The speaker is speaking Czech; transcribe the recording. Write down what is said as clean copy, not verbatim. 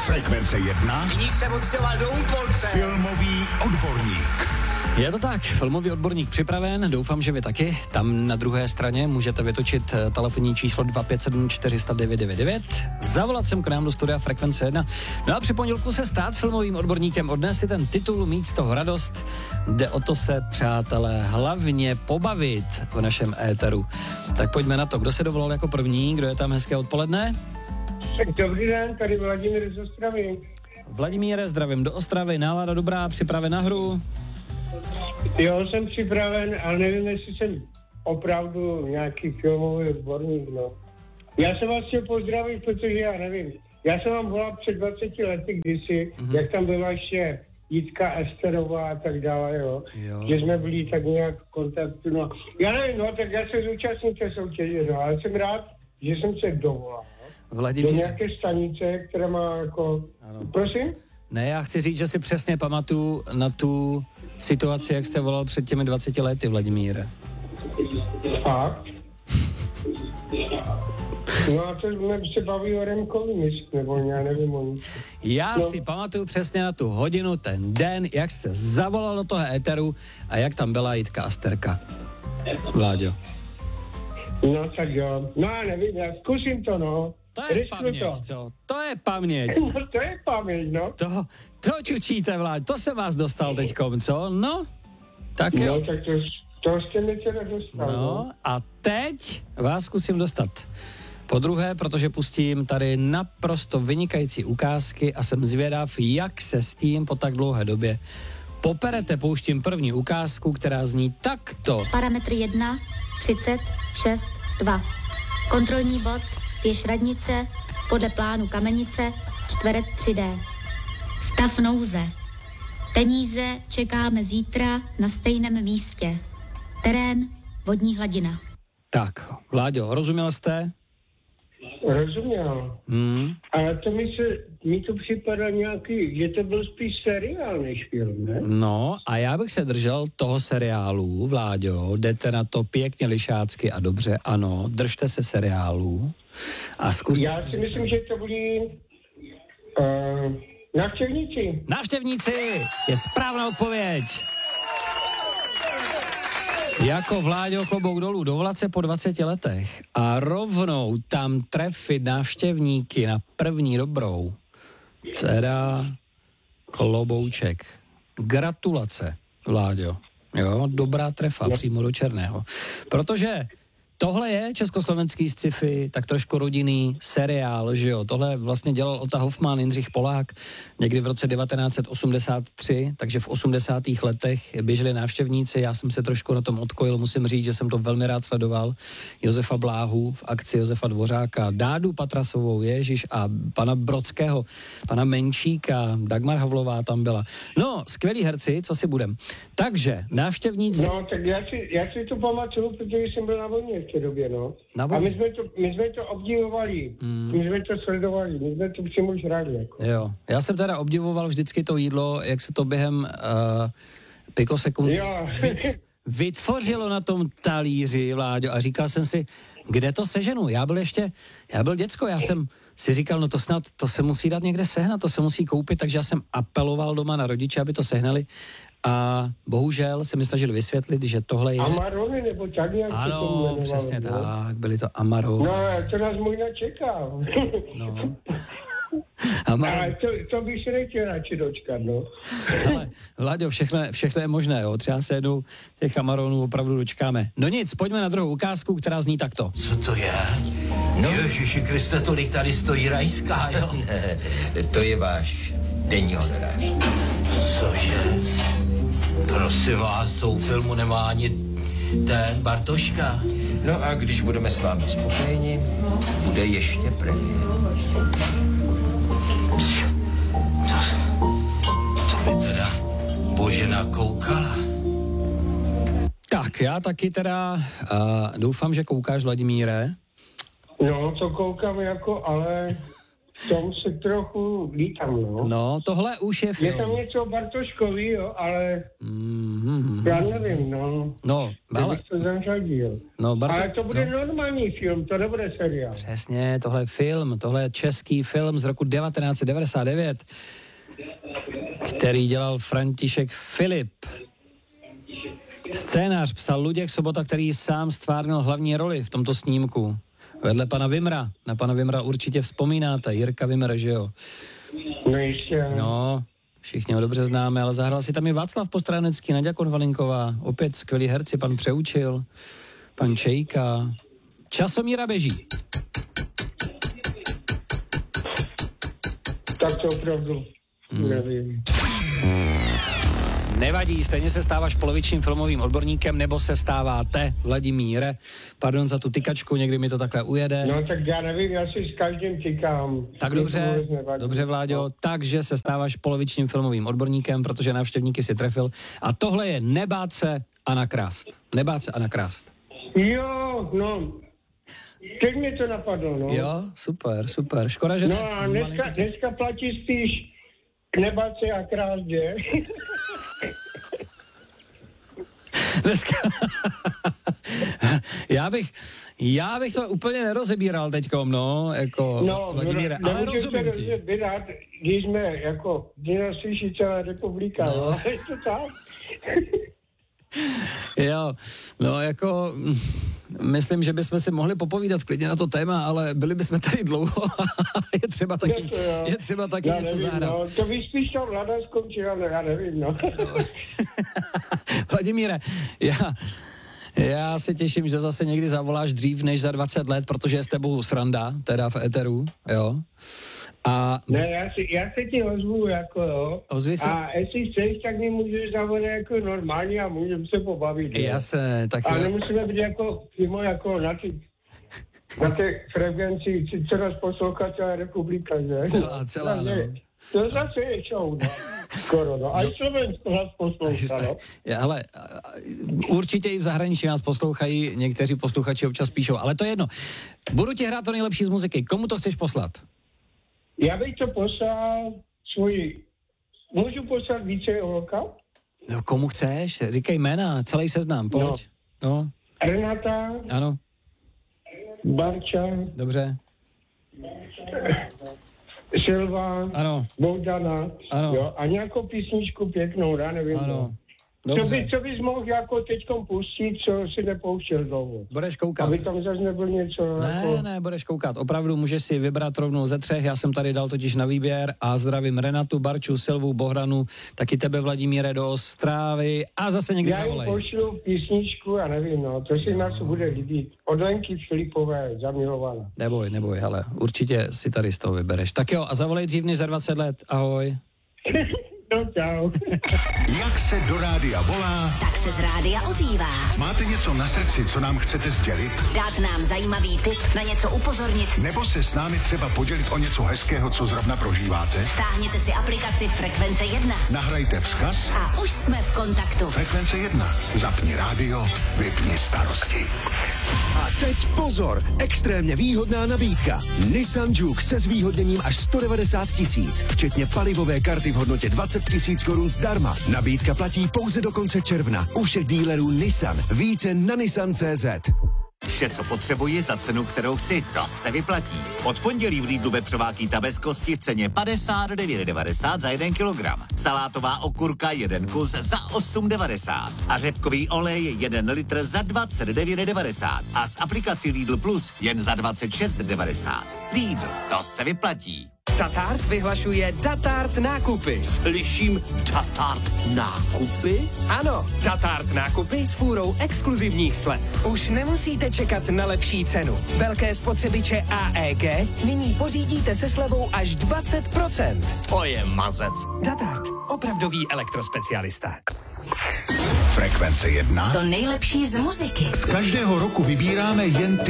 Frekvence 1. Viník se odstěhoval do Úpolce. Filmový odborník. Je to tak, filmový odborník připraven, doufám, že vy taky. Tam na druhé straně můžete vytočit telefonní číslo 257 400 999, zavolat sem k nám do studia Frekvence 1. No a při pondělku se stát filmovým odborníkem, odnést si ten titul, mít z toho radost. Jde o to se, přátelé, hlavně pobavit v našem éteru. Tak pojďme na to, kdo se dovolal jako první, kdo je tam, hezké odpoledne? Dobrý den, tady Vladimír z Ostravy. Vladimíre, zdravím do Ostravy, nálada dobrá, připraven na hru? Jo, jsem připraven, ale nevím, jestli jsem opravdu nějaký filmový odborník, no. Já jsem vás chtěl pozdravit, protože já nevím. Já jsem vám volal před 20 lety kdysi, jak tam byla ještě Jitka Esterová a tak dále, jo. Že jsme byli tak nějak v kontaktu, no. Já nevím, no, tak já se zúčastním té soutěže, no, ale jsem rád, že jsem se dovolal. Vladimír. Do nějaké stanice, která má jako... Ano. Prosím? Ne, já chci říct, že si přesně pamatuju na tu situaci, jak jste volal před těmi 20 lety, Vladimíre. Fakt? No a to se baví o Remkovi, nebo já nevím o nic. Já si pamatuju přesně na tu hodinu, ten den, jak jste zavolal do toho éteru a jak tam byla Jitka Asterka. Vláďo. No tak jo, no já nevím, já zkusím to, no. To je paměť, co? To je paměť. No to je paměť, no. To čučíte, Vláď, to se vás dostal teďkom, co? No, tak jo. No tak to jste mi teda dostal. No a teď vás zkusím dostat po druhé, protože pustím tady naprosto vynikající ukázky a jsem zvědav, jak se s tím po tak dlouhé době poperete. Pouštím první ukázku, která zní takto. Parametr 1, 30, 6, 2. Kontrolní bod, věž radnice, podle plánu Kamenice, čtverec 3D. Stav nouze. Peníze čekáme zítra na stejném místě. Terén, vodní hladina. Tak, Vláďo, rozuměl jste? Rozuměl. Ale to mi to připadá nějaký, že to byl spíš seriál než film, ne? No a já bych se držel toho seriálu, Vláďo, jdete na to pěkně lišácky a dobře, ano, držte se seriálu a zkuste... Já si myslím, že to byli návštěvníci. Návštěvníci je správná odpověď. Jako Vláďo, klobouk dolů, dovolat se po 20 letech a rovnou tam trefit návštěvníky na první dobrou. Teda klobouček. Gratulace, Vláďo. Jo, dobrá trefa, přímo do černého. Protože tohle je československý sci-fi, tak trošku rodinný seriál, že jo. Tohle vlastně dělal Ota Hoffman, Jindřich Polák, někdy v roce 1983, takže v 80. letech běželi návštěvníci, já jsem se trošku na tom odkojil, musím říct, že jsem to velmi rád sledoval. Josefa Bláhu v akci Josefa Dvořáka, Dádu Patrasovou, Ježíš a pana Brodského, pana Menšíka, Dagmar Havlová tam byla. No, skvělí herci, co si budem. Takže, návštěvníci... No, tak já si to pamatuju, protože jsem byl na vojně v té době, no. A my jsme to obdivovali, my jsme to sledovali, my jsme to přímo žrali, jako. Jo, já jsem teda obdivoval vždycky to jídlo, jak se to během pikosekundy vytvořilo na tom talíři, Vláďo, a říkal jsem si, kde to seženu? Já byl děcko, já jsem si říkal, no to snad, to se musí dát někde sehnat, to se musí koupit, takže já jsem apeloval doma na rodiče, aby to sehnali. A bohužel se mi snažili vysvětlit, že tohle je... Amarony nebo tak nějak. Ano, přesně tak, byly to Amarony. No, to nás možná čeká. No. Ale to bych se nechtěl radši dočkat, no. Ale, Vláďo, všechno je možné, jo, třeba se jednou těch Amaronů opravdu dočkáme. No nic, pojďme na druhou ukázku, která zní takto. Co to je? No. Ježiši Kriste, tolik tady stojí rajská, jo? Ne, to je váš denní honorář. Cože? Prosím vás, tou filmu nemá ani ten Bartoška. No a když budeme s vámi spokojeni, bude ještě premiér. To by teda Božena koukala. Tak, já taky teda doufám, že koukáš, Vladimíre. No, to koukám jako, ale v tom se trochu lítám, no. No, tohle už je film. Je tam něco Bartoškový, jo, ale já nevím, no. No, ale... bych to zařadil. No, Ale to bude normální film, to nebude seriál. Přesně, tohle je film, tohle je český film z roku 1999, který dělal František Filip. Scénář psal Luděk Sobota, který sám stvárnil hlavní roli v tomto snímku. Vedle pana Vimra. Na pana Vimra určitě vzpomínáte. Jirka Vimr, že jo? No ještě. No, všichni ho dobře známe, ale zahrál si tam i Václav Postránecký, Naďa Konvalinková, opět skvělí herci, pan Přeučil, pan Čejka. Časomíra běží. Tak to opravdu nevím. Nevadí, stejně se stáváš polovičním filmovým odborníkem, nebo se stáváte, Vladimíre. Pardon za tu tykačku, někdy mi to takhle ujede. No tak já nevím, já si s každým tykám. Tak dobře, Vláďo, takže se stáváš polovičním filmovým odborníkem, protože návštěvníky si trefil. A tohle je Nebát se a nakrást. Nebát se a nakrást. Jo, no, teď mě to napadlo, no. Jo, super. Škoda, že no a dneska platí spíš nebát se a krást, že? Dneska... já bych to úplně nerozebíral teďkom, no, jako Vladimíre, ale rozumím ti. Vydat, když jsme, jako, když nás slyší celá republika, no. Je to tak? Jo, no jako, myslím, že bychom si mohli popovídat klidně na to téma, ale byli bychom tady dlouho je třeba taky já něco nevím, zahrát. No, to by spíš ta vláda skončila, no, já nevím, no. Vladimíre, já se těším, že zase někdy zavoláš dřív než za 20 let, protože je s tebou sranda, teda v éteru, jo. A... Ne, já se ti ozvu, jako jo. Ozvi se. A jestli chceš, tak mi můžeš zavolat jako normálně a můžeme se pobavit. Jasné, tak jo. A nemusíme být jako na té frekvenci, co nás poslouchá celá republika, že? Celá, no. To zase je show, no. Skoro, no. A i Slovensko nás poslouchá, no. Ale určitě i v zahraničí nás poslouchají, někteří posluchači občas píšou, ale to je jedno. Budu ti hrát to nejlepší z muziky. Komu to chceš poslat? Já bych to poslal můžu poslat více holka? No, komu chceš? Říkej jména, celý seznam, pojď. No. Renata. Ano. Barča. Dobře. Silva. Ano. Bohdana. Ano. Jo, a nějakou písničku pěknou, já nevím. Ano. Co bys mohl jako teďkom pustit, co si nepouštěl dlouho? Budeš koukat. Aby tam zase nebyl něco Ne, budeš koukat. Opravdu můžeš si vybrat rovnou ze 3. Já jsem tady dal totiž na výběr a zdravím Renatu, Barču, Silvu, Bohdanu, taky tebe, Vladimíre, do Ostravy a zase někdy zavolej. Já jim pošlu písničku a nevím, no, to si nás bude líbit. Od Lenky Filipové, Zamilovaná. Neboj, hele, určitě si tady z toho vybereš. Tak jo, a zavolej dřív než za 20 let. Ahoj. No, čau. Jak se do rádia volá, tak se z rádia ozývá. Máte něco na srdci, co nám chcete sdělit? Dát nám zajímavý tip, na něco upozornit. Nebo se s námi třeba podělit o něco hezkého, co zrovna prožíváte? Stáhněte si aplikaci Frekvence 1. Nahrajte vzkaz. A už jsme v kontaktu. Frekvence 1. Zapni rádio, vypni starosti. A teď pozor, extrémně výhodná nabídka. Nissan Juke se zvýhodněním až 190 000, včetně palivové karty v hodnotě 20 000 korun zdarma. Nabídka platí pouze do konce června. U všech dílerů Nissan. Více na nissan.cz. Vše, co potřebuji za cenu, kterou chci, to se vyplatí. Od pondělí v Lidlu vepřová kýta bez kosti v ceně 59,90 za 1 kilogram. Salátová okurka 1 kus za 8,90. A řepkový olej 1 litr za 29,90. A s aplikací Lidl Plus jen za 26,90. Lidl, to se vyplatí. Tatart vyhlašuje Tatart nákupy. Slyším Tatart nákupy? Ano, Tatart nákupy s fůrou exkluzivních slev. Už nemusíte čekat na lepší cenu. Velké spotřebiče AEG nyní pořídíte se slevou až 20%. To je mazec. Tatart, opravdový elektrospecialista. Frekvence 1. To nejlepší z muziky. Z každého roku vybíráme jen